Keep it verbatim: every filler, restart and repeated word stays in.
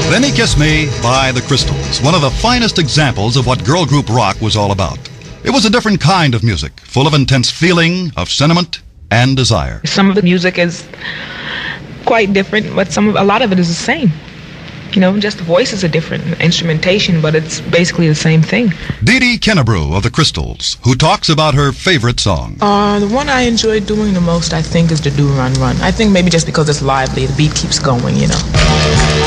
Then He Kissed Me by the Crystals, one of the finest examples of what girl group rock was all about. It was a different kind of music, full of intense feeling, of sentiment, and desire. Some of the music is quite different, but some of, a lot of it is the same. You know, just the voices are different, instrumentation, but it's basically the same thing. Dee Dee Kennebrew of the Crystals, who talks about her favorite song. Uh, the one I enjoy doing the most, I think, is the Do Run Run. I think maybe just because it's lively, the beat keeps going, you know.